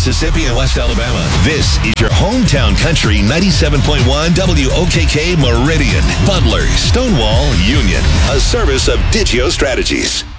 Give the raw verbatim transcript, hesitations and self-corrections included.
Mississippi, and West Alabama. This is your hometown country ninety-seven point one W O K K Meridian, Butler, Stonewall, Union. A service of Digio Strategies.